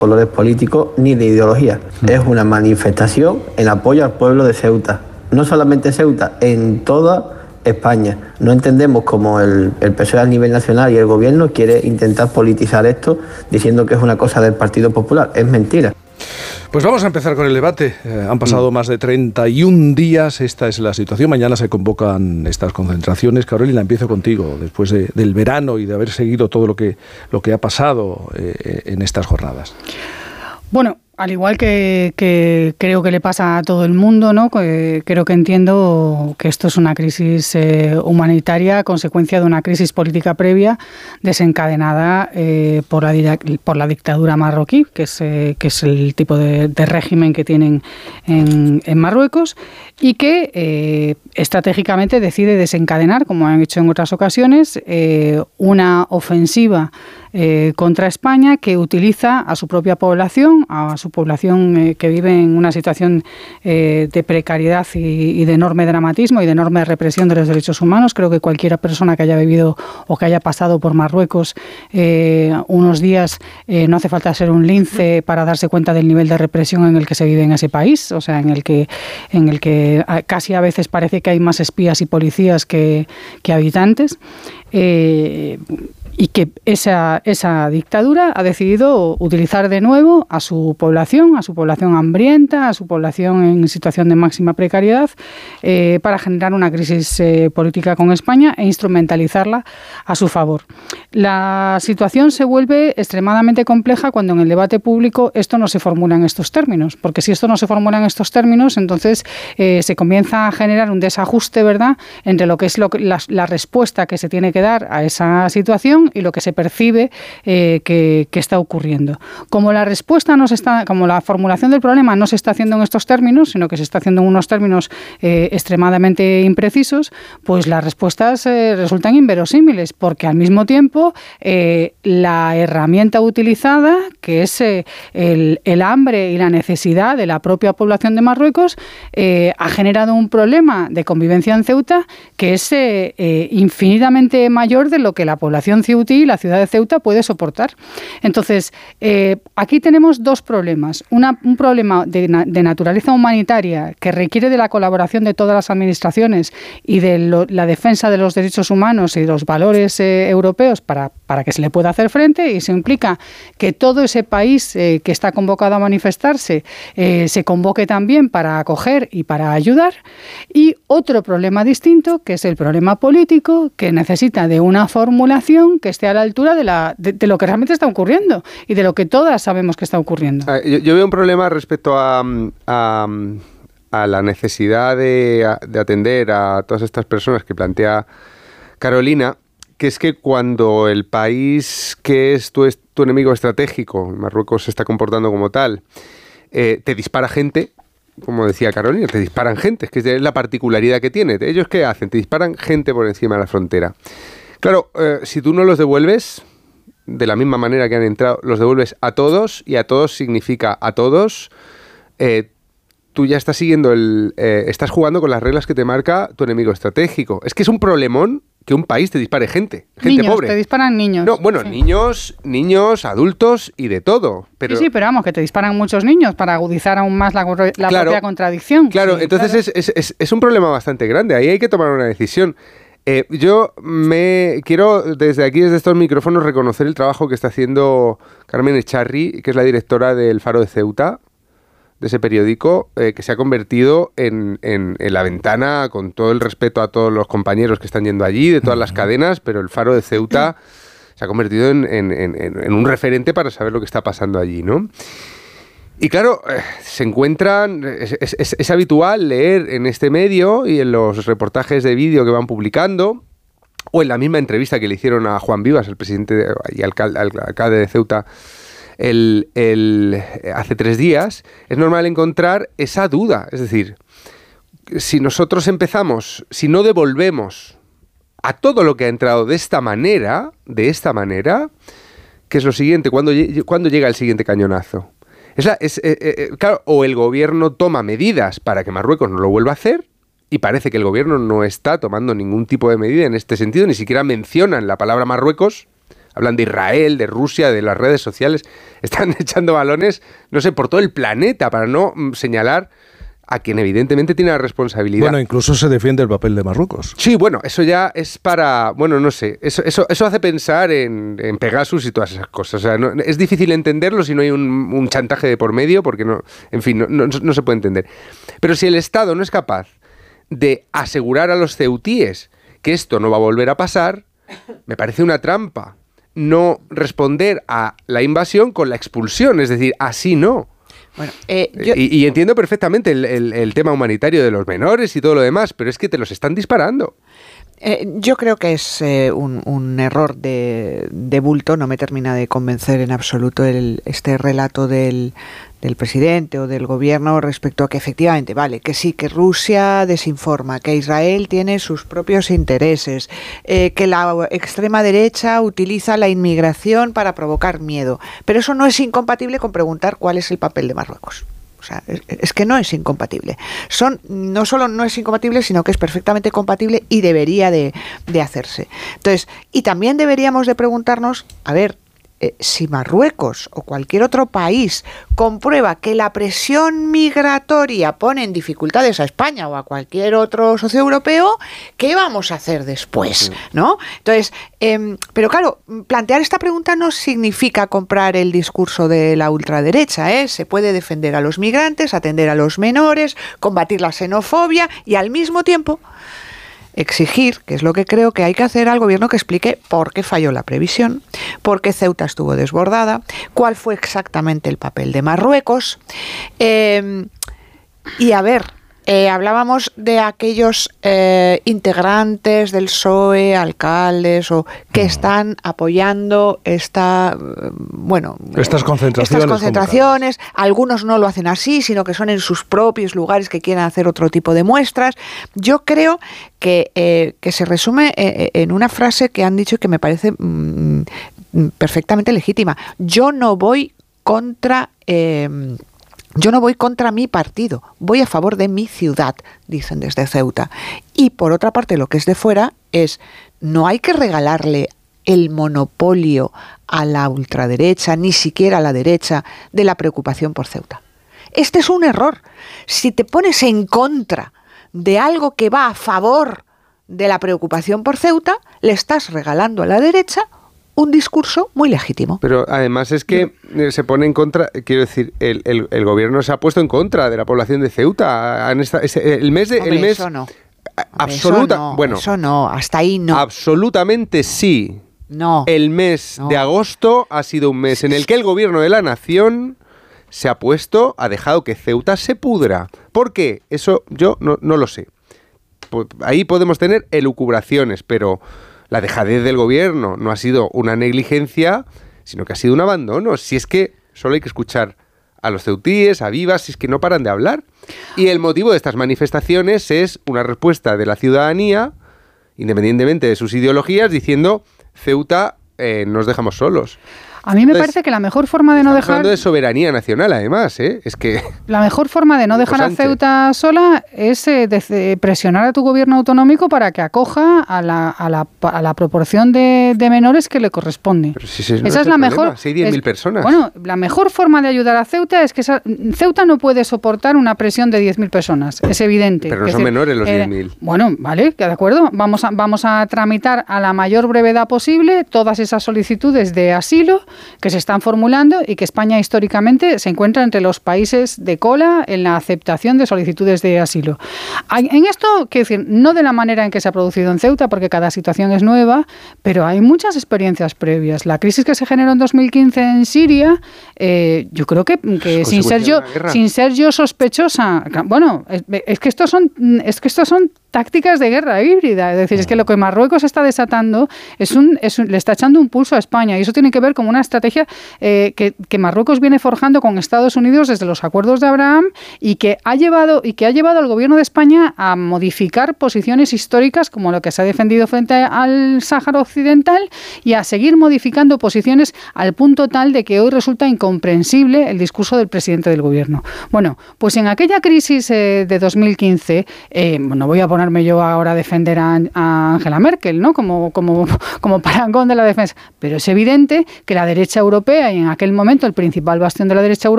colores políticos ni de ideología. Es una manifestación en apoyo al pueblo de Ceuta. No solamente Ceuta, en toda España. No entendemos cómo el PSOE a nivel nacional y el gobierno quiere intentar politizar esto diciendo que es una cosa del Partido Popular. Es mentira. Pues vamos a empezar con el debate. Han pasado más de 31 días, esta es la situación. Mañana se convocan estas concentraciones. Carolina, empiezo contigo, después del verano y de haber seguido todo lo que ha pasado en estas jornadas. Bueno, al igual que creo que le pasa a todo el mundo, ¿no? Creo que entiendo que esto es una crisis humanitaria a consecuencia de una crisis política previa desencadenada por la dictadura marroquí, que es el tipo de régimen que tienen en Marruecos, y que estratégicamente decide desencadenar, como han hecho en otras ocasiones, una ofensiva contra España que utiliza a su propia población, a su población que vive en una situación de precariedad y de enorme dramatismo y de enorme represión de los derechos humanos. Creo que cualquier persona que haya vivido o que haya pasado por Marruecos unos días, no hace falta ser un lince para darse cuenta del nivel de represión en el que se vive en ese país, o sea, en el que casi a veces parece que hay más espías y policías que habitantes. Y que esa dictadura ha decidido utilizar de nuevo a su población hambrienta, a su población en situación de máxima precariedad, para generar una crisis política con España e instrumentalizarla a su favor. La situación se vuelve extremadamente compleja cuando en el debate público esto no se formula en estos términos, porque si esto no se formula en estos términos, entonces se comienza a generar un desajuste, ¿verdad?, entre lo que es la respuesta que se tiene que dar a esa situación y lo que se percibe que está ocurriendo. Como la respuesta como la formulación del problema no se está haciendo en estos términos, sino que se está haciendo en unos términos extremadamente imprecisos, pues las respuestas resultan inverosímiles, porque al mismo tiempo la herramienta utilizada, que es el hambre y la necesidad de la propia población de Marruecos, ha generado un problema de convivencia en Ceuta que es infinitamente mayor de lo que la población ceutí, la ciudad de Ceuta, puede soportar. Entonces, aquí tenemos dos problemas. Un problema de naturaleza humanitaria que requiere de la colaboración de todas las administraciones y de la defensa de los derechos humanos y de los valores europeos para que se le pueda hacer frente, y se implica que todo ese país que está convocado a manifestarse se convoque también para acoger y para ayudar. Y otro problema distinto, que es el problema político, que necesita de una formulación que esté a la altura de lo que realmente está ocurriendo y de lo que todas sabemos que está ocurriendo. Yo veo un problema respecto a la necesidad de atender a todas estas personas que plantea Carolina, que es que cuando el país que es tu enemigo estratégico, Marruecos se está comportando como tal, te dispara gente, como decía Carolina, te disparan gente, es que es la particularidad que tiene. ¿Ellos qué hacen? Te disparan gente por encima de la frontera. Claro, si tú no los devuelves de la misma manera que han entrado, los devuelves a todos, y a todos significa a todos, tú ya estás siguiendo estás jugando con las reglas que te marca tu enemigo estratégico. Es que es un problemón que un país te dispare gente niños, pobre. Te disparan niños. No, bueno, sí. Niños, adultos y de todo. Pero... Sí, pero vamos, que te disparan muchos niños para agudizar aún más la propia contradicción. Claro, sí, entonces claro. Es un problema bastante grande. Ahí hay que tomar una decisión. Yo quiero desde aquí, desde estos micrófonos, reconocer el trabajo que está haciendo Carmen Echarri, que es la directora del Faro de Ceuta, de ese periódico, que se ha convertido en la ventana, con todo el respeto a todos los compañeros que están yendo allí, de todas las cadenas, pero el Faro de Ceuta se ha convertido en un referente para saber lo que está pasando allí, ¿no? Y claro, se encuentran, es habitual leer en este medio y en los reportajes de vídeo que van publicando, o en la misma entrevista que le hicieron a Juan Vivas, el presidente y alcalde de Ceuta, hace 3 días, es normal encontrar esa duda. Es decir, si nosotros si no devolvemos a todo lo que ha entrado de esta manera, ¿qué es lo siguiente? ¿Cuándo llega el siguiente cañonazo? Claro, o el gobierno toma medidas para que Marruecos no lo vuelva a hacer, y parece que el gobierno no está tomando ningún tipo de medida en este sentido, ni siquiera mencionan la palabra Marruecos, hablan de Israel, de Rusia, de las redes sociales, están echando balones, no sé, por todo el planeta para no señalar a quien evidentemente tiene la responsabilidad. Bueno, incluso se defiende el papel de Marruecos. Sí, bueno, eso ya es para... Bueno, no sé, eso hace pensar en Pegasus y todas esas cosas. O sea, no, es difícil entenderlo si no hay un chantaje de por medio, porque no, en fin, no se puede entender. Pero si el Estado no es capaz de asegurar a los ceutíes que esto no va a volver a pasar, me parece una trampa no responder a la invasión con la expulsión, es decir, así no. Bueno, y entiendo perfectamente el tema humanitario de los menores y todo lo demás, pero es que te los están disparando. Yo creo que es un error de bulto. No me termina de convencer en absoluto este relato del presidente o del gobierno respecto a que efectivamente, vale, que sí, que Rusia desinforma, que Israel tiene sus propios intereses, que la extrema derecha utiliza la inmigración para provocar miedo. Pero eso no es incompatible con preguntar cuál es el papel de Marruecos. O sea, es que no es incompatible. No solo no es incompatible, sino que es perfectamente compatible y debería de hacerse. Entonces, y también deberíamos de preguntarnos, a ver, si Marruecos o cualquier otro país comprueba que la presión migratoria pone en dificultades a España o a cualquier otro socio europeo, ¿qué vamos a hacer después? ¿No? Entonces, pero claro, plantear esta pregunta no significa comprar el discurso de la ultraderecha, ¿eh? Se puede defender a los migrantes, atender a los menores, combatir la xenofobia y al mismo tiempo exigir, que es lo que creo que hay que hacer al gobierno, que explique por qué falló la previsión, por qué Ceuta estuvo desbordada, cuál fue exactamente el papel de Marruecos. Y a ver, hablábamos de aquellos integrantes del PSOE, alcaldes, o que están apoyando estas concentraciones. Algunos no lo hacen así, sino que son en sus propios lugares que quieren hacer otro tipo de muestras. Yo creo que se resume en una frase que han dicho y que me parece perfectamente legítima. Yo no voy contra mi partido, voy a favor de mi ciudad, dicen desde Ceuta. Y por otra parte, lo que es de fuera es, no hay que regalarle el monopolio a la ultraderecha, ni siquiera a la derecha, de la preocupación por Ceuta. Este es un error. Si te pones en contra de algo que va a favor de la preocupación por Ceuta, le estás regalando a la derecha un discurso muy legítimo. Pero además es que se pone en contra, quiero decir, el gobierno se ha puesto en contra de la población de Ceuta. Eso no. Absoluta, eso no, bueno, eso no, hasta ahí no. Absolutamente sí. No. El mes de agosto ha sido un mes en el que el gobierno de la nación ha dejado que Ceuta se pudra. ¿Por qué? Eso yo no lo sé. Ahí podemos tener elucubraciones, pero la dejadez del gobierno no ha sido una negligencia, sino que ha sido un abandono. Si es que solo hay que escuchar a los ceutíes, a Vivas, si es que no paran de hablar. Y el motivo de estas manifestaciones es una respuesta de la ciudadanía, independientemente de sus ideologías, diciendo: Ceuta, nos dejamos solos. A mí me parece que la mejor forma de no dejar... hablando de soberanía nacional, además, ¿eh? Es que... La mejor forma de no dejar a Ceuta sola es presionar a tu gobierno autonómico para que acoja a la proporción de menores que le corresponde. Pero si esa no es la mejor... Si hay 10.000 personas. Bueno, la mejor forma de ayudar a Ceuta es que Ceuta no puede soportar una presión de 10.000 personas, es evidente. Pero no son menores los 10.000. Bueno, vale, de acuerdo. Vamos a tramitar a la mayor brevedad posible todas esas solicitudes de asilo que se están formulando y que España históricamente se encuentra entre los países de cola en la aceptación de solicitudes de asilo. En esto, quiero decir, no de la manera en que se ha producido en Ceuta, porque cada situación es nueva, pero hay muchas experiencias previas. La crisis que se generó en 2015 en Siria, yo creo que sin ser yo sospechosa, bueno, es que estos son tácticas de guerra híbrida. Es decir, es que lo que Marruecos está desatando le está echando un pulso a España, y eso tiene que ver con una estrategia que Marruecos viene forjando con Estados Unidos desde los acuerdos de Abraham, y que ha llevado al gobierno de España a modificar posiciones históricas como lo que se ha defendido frente al Sáhara Occidental, y a seguir modificando posiciones al punto tal de que hoy resulta incomprensible el discurso del presidente del gobierno. Bueno, pues en aquella crisis de 2015, no voy a poner ponerme yo ahora a defender a Angela Merkel, ¿no? Como parangón de la defensa. Pero es evidente que la derecha europea, y en aquel momento el principal bastión de la derecha europea,